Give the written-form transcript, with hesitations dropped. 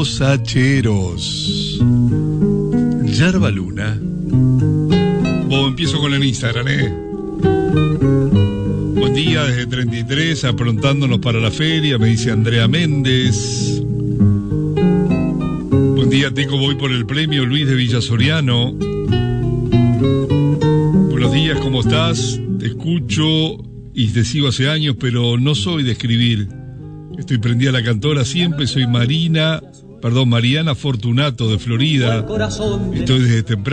Los Hacheros. Yerba Luna. Empiezo con el Instagram, Buen día desde 33, aprontándonos para la feria, me dice Andrea Méndez. Buen día, Teco, voy por el premio Luis de Villa Soriano. Buenos días, ¿cómo estás? Te escucho y te sigo hace años, pero no soy de escribir. Estoy prendida a la cantora siempre, soy Mariana Fortunato de Florida. Estoy desde temprano